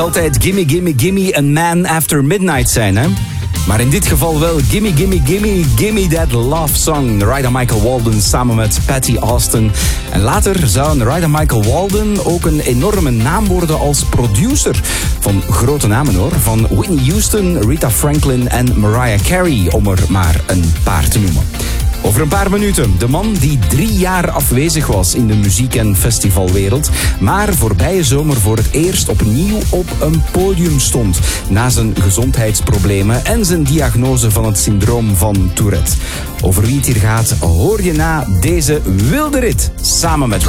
Altijd gimme, gimme, gimme, a man after midnight zijn, hè? Maar in dit geval wel gimme, gimme, gimme, gimme that love song. Ryder Michael Walden samen met Patty Austin. En later zou Ryder Michael Walden ook een enorme naam worden als producer. Van grote namen hoor. Van Whitney Houston, Rita Franklin en Mariah Carey, om er maar een paar te noemen. Over een paar minuten, de man die 3 jaar afwezig was in de muziek- en festivalwereld, maar voorbije zomer voor het eerst opnieuw op een podium stond, na zijn gezondheidsproblemen en zijn diagnose van het syndroom van Tourette. Over wie het hier gaat, hoor je na deze wilde rit, samen met